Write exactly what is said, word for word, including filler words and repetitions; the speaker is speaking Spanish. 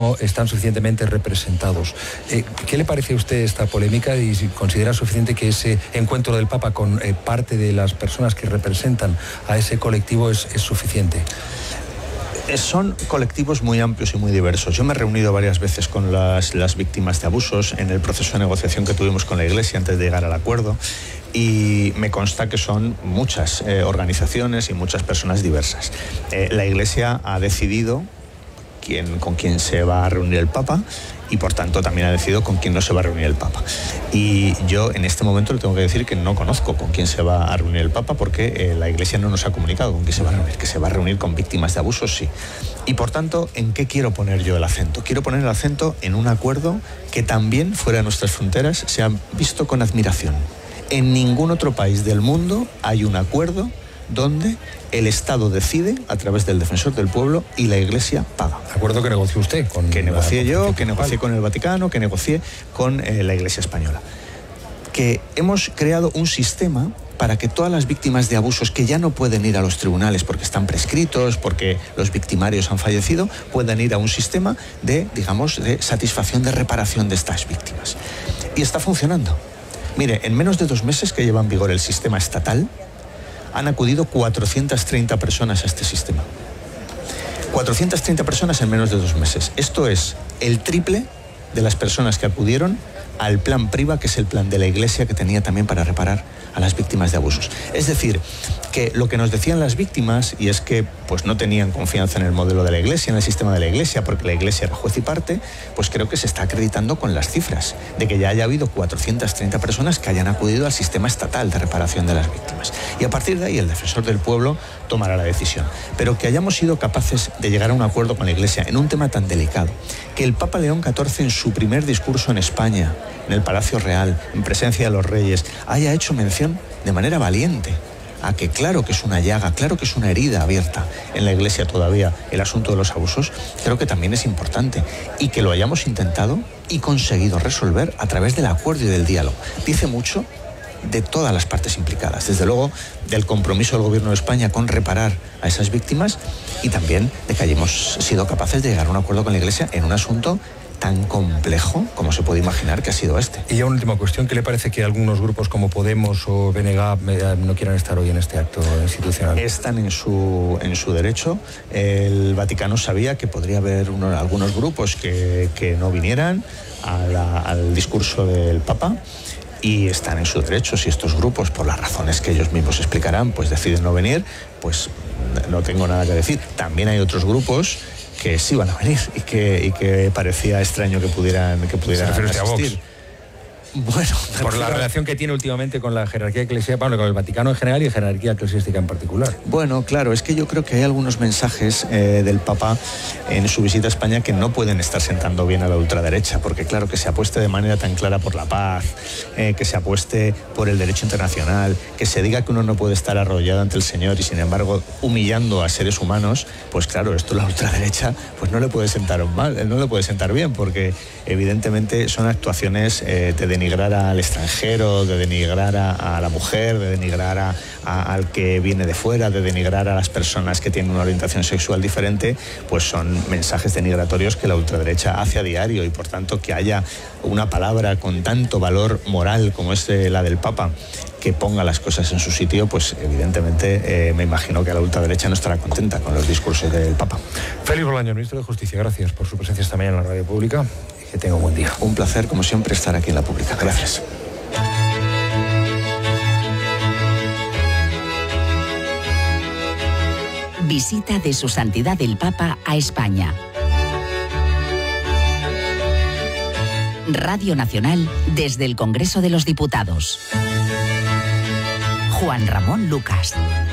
no están suficientemente representados. Eh, ¿Qué le parece a usted esta polémica y si considera suficiente que ese encuentro del Papa con eh, parte de las personas que representan a ese colectivo es, es suficiente? Son colectivos muy amplios y muy diversos. Yo me he reunido varias veces con las, las víctimas de abusos en el proceso de negociación que tuvimos con la Iglesia antes de llegar al acuerdo, y me consta que son muchas eh, organizaciones y muchas personas diversas. Eh, la Iglesia ha decidido quién, con quién se va a reunir el Papa, y por tanto también ha decidido con quién no se va a reunir el Papa. Y yo en este momento le tengo que decir que no conozco con quién se va a reunir el Papa, porque eh, la Iglesia no nos ha comunicado con quién se va a reunir, que se va a reunir con víctimas de abusos, sí. Y por tanto, ¿en qué quiero poner yo el acento? Quiero poner el acento en un acuerdo que también fuera de nuestras fronteras se ha visto con admiración. En ningún otro país del mundo hay un acuerdo donde el Estado decide a través del Defensor del Pueblo y la Iglesia paga. Acuerdo que negoció usted con que negocié yo, que negocié principal. con el Vaticano, que negocié con eh, la Iglesia española. Que hemos creado un sistema para que todas las víctimas de abusos que ya no pueden ir a los tribunales porque están prescritos, porque los victimarios han fallecido, puedan ir a un sistema de, digamos, de satisfacción, de reparación de estas víctimas. Y está funcionando. Mire, en menos de dos meses que lleva en vigor el sistema estatal, han acudido cuatrocientas treinta personas a este sistema. cuatrocientas treinta personas en menos de dos meses. Esto es el triple de las personas que acudieron al plan PRIVA, que es el plan de la Iglesia que tenía también para reparar a las víctimas de abusos. Es decir, que lo que nos decían las víctimas, y es que pues no tenían confianza en el modelo de la Iglesia, en el sistema de la Iglesia, porque la Iglesia era juez y parte, pues creo que se está acreditando con las cifras de que ya haya habido cuatrocientas treinta personas que hayan acudido al sistema estatal de reparación de las víctimas. Y a partir de ahí el Defensor del Pueblo tomará la decisión. Pero que hayamos sido capaces de llegar a un acuerdo con la Iglesia en un tema tan delicado, que el Papa León catorce en su primer discurso en España, en el Palacio Real, en presencia de los reyes, haya hecho mención de manera valiente a que claro que es una llaga, claro que es una herida abierta en la Iglesia todavía el asunto de los abusos, creo que también es importante, y que lo hayamos intentado y conseguido resolver a través del acuerdo y del diálogo. Dice mucho de todas las partes implicadas, desde luego del compromiso del Gobierno de España con reparar a esas víctimas, y también de que hayamos sido capaces de llegar a un acuerdo con la Iglesia en un asunto tan complejo como se puede imaginar que ha sido este. Y ya una última cuestión, ¿qué le parece que algunos grupos como Podemos o B N G no quieran estar hoy en este acto institucional? Están en su, en su derecho. El Vaticano sabía que podría haber uno, algunos grupos que, que no vinieran a la, al discurso del Papa, y están en su derecho. Si estos grupos, por las razones que ellos mismos explicarán, pues deciden no venir, pues no tengo nada que decir. También hay otros grupos que sí van a venir y que, y que parecía extraño que pudieran, que pudieran asistir. Bueno, por la relación que tiene últimamente con la jerarquía eclesiástica, bueno, con el Vaticano en general y la jerarquía eclesiástica en particular. Bueno, claro, es que yo creo que hay algunos mensajes eh, del Papa en su visita a España que no pueden estar sentando bien a la ultraderecha, porque claro, que se apueste de manera tan clara por la paz, eh, que se apueste por el derecho internacional, que se diga que uno no puede estar arrollado ante el Señor y sin embargo humillando a seres humanos, pues claro, esto la ultraderecha pues no le puede sentar mal, no le puede sentar bien, porque evidentemente son actuaciones eh, de denigrar al extranjero, de denigrar a, a la mujer, de denigrar a, a, al que viene de fuera, de denigrar a las personas que tienen una orientación sexual diferente, pues son mensajes denigratorios que la ultraderecha hace a diario, y por tanto que haya una palabra con tanto valor moral como es la del Papa que ponga las cosas en su sitio, pues evidentemente eh, me imagino que la ultraderecha no estará contenta con los discursos del Papa. Félix Bolaños, ministro de Justicia, gracias por su presencia esta mañana en la Radio Pública. Que tenga un buen día. Un placer, como siempre, estar aquí en la Pública. Gracias. Visita de Su Santidad el Papa a España. Radio Nacional desde el Congreso de los Diputados. Juan Ramón Lucas.